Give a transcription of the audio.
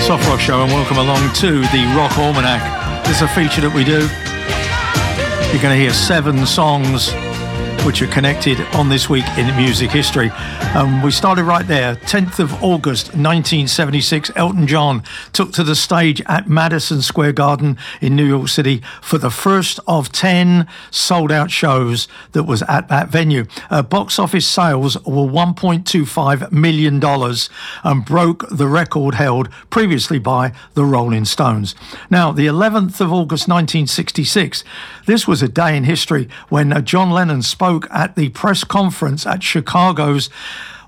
Soft Rock Show, and welcome along to the Rock Almanac. This is a feature that we do. You're going to hear 7 songs which are connected on this week in music history. We started right there. 10th of August 1976, Elton John took to the stage at Madison Square Garden in New York City for the first of 10 sold-out shows that was at that venue. Box office sales were $1.25 million and broke the record held previously by the Rolling Stones. Now, the 11th of August 1966, this was a day in history when John Lennon spoke at the press conference at Chicago's